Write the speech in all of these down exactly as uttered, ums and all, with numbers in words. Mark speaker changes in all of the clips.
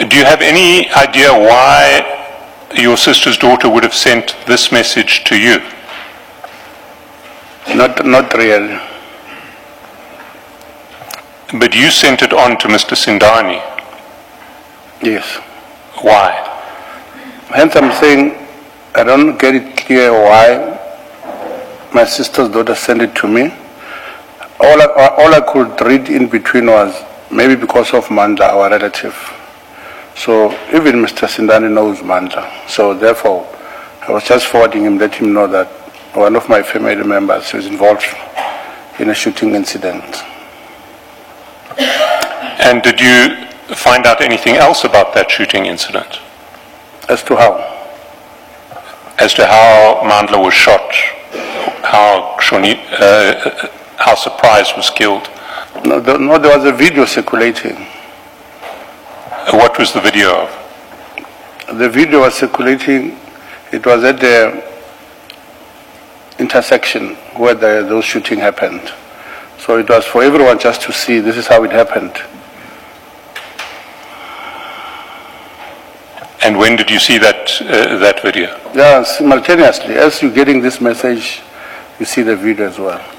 Speaker 1: Do you have any idea why your sister's daughter would have sent this message to you?
Speaker 2: Not, not really.
Speaker 1: But you sent it on to Mister Sindani.
Speaker 2: Yes.
Speaker 1: Why?
Speaker 2: Hence I'm saying I don't get it clear why my sister's daughter sent it to me. All I, all I could read in between was maybe because of Mandla, our relative. So even Mister Sindani knows Mandla. So therefore, I was just forwarding him, let him know that one of my family members was involved in a shooting incident.
Speaker 1: And did you find out anything else about that shooting incident?
Speaker 2: As to how?
Speaker 1: As to how Mandla was shot, how Shoni, uh, how Surprise was killed?
Speaker 2: No, the, no, there was a video circulating.
Speaker 1: What was the video of?
Speaker 2: The video was circulating. It was at the intersection where the, those shooting happened. So it was for everyone just to see this is how it happened.
Speaker 1: And when did you see that uh, that video?
Speaker 2: Yeah, simultaneously. As you're getting this message, you see the video as well.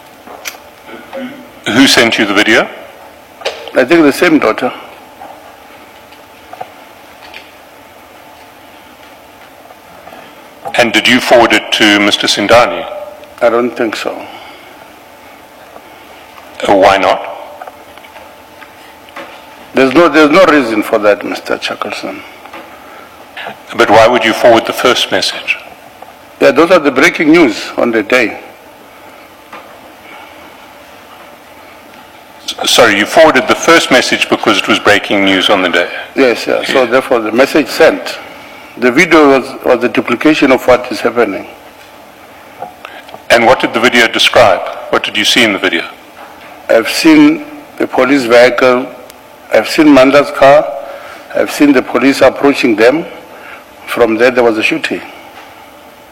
Speaker 1: Who sent you the video?
Speaker 2: I think the same daughter.
Speaker 1: And did you forward it to Mister Sindani?
Speaker 2: I don't think so.
Speaker 1: Uh, why not?
Speaker 2: There's no, there's no reason for that, Mister Chakelson.
Speaker 1: But why would you forward the first message?
Speaker 2: Yeah, those are the breaking news on the day.
Speaker 1: S- sorry, you forwarded the first message because it was breaking news on the day?
Speaker 2: Yes, yeah. So therefore the message sent. The video was, was a duplication of what is happening.
Speaker 1: And what did the video describe? What did you see in the video?
Speaker 2: I've seen a police vehicle, I've seen Mandla's car, I've seen the police approaching them. From there there was a shooting.